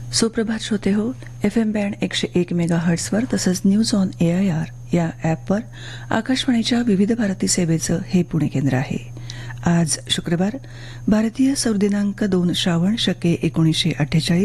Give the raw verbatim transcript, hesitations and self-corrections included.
सुप्रभात श्रोते हो. एफ एम बँड एकशे एक मेगा हर्ट्सवर तसंच news on A I R या ॲपवर आकाशवाणीच्या विविध भारती सेवेचं हे पुणे केंद्र आहे. आज शुक्रवार, भारतीय सौर दिनांक दोन श्रावण शके एकोणीसशे अठ्ठेचाळीस